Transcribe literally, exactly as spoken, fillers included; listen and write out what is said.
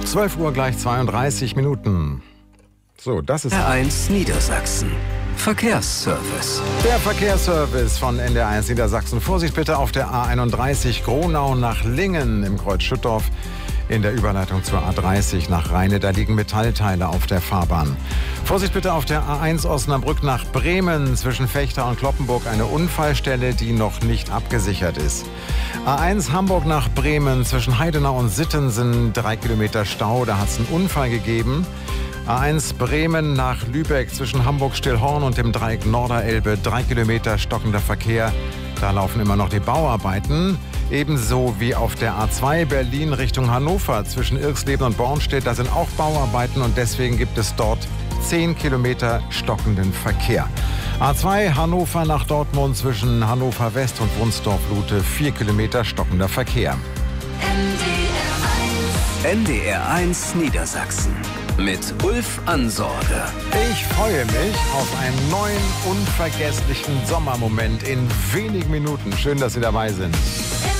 zwölf Uhr gleich zweiunddreißig Minuten. So, das ist R eins Niedersachsen. Verkehrsservice. Der Verkehrsservice von N D R eins Niedersachsen. Vorsicht bitte auf der A einunddreißig Gronau nach Lingen im Kreuz Schüttorf. In der Überleitung zur A dreißig nach Rheine, da liegen Metallteile auf der Fahrbahn. Vorsicht bitte auf der A eins Osnabrück nach Bremen zwischen Fechter und Cloppenburg, eine Unfallstelle, die noch nicht abgesichert ist. A eins Hamburg nach Bremen zwischen Heidenau und Sittensen, drei Kilometer Stau, da hat es einen Unfall gegeben. A eins Bremen nach Lübeck zwischen Hamburg-Stillhorn und dem Dreieck Norderelbe, drei Kilometer stockender Verkehr. Da laufen immer noch die Bauarbeiten. Ebenso wie auf der A zwei Berlin Richtung Hannover zwischen Irxleben und Bornstedt. Da sind auch Bauarbeiten und deswegen gibt es dort zehn Kilometer stockenden Verkehr. A zwei Hannover nach Dortmund zwischen Hannover West und Wunsdorf-Lute, vier Kilometer stockender Verkehr. N D R eins Niedersachsen mit Ulf Ansorge. Ich freue mich auf einen neuen, unvergesslichen Sommermoment in wenigen Minuten. Schön, dass Sie dabei sind.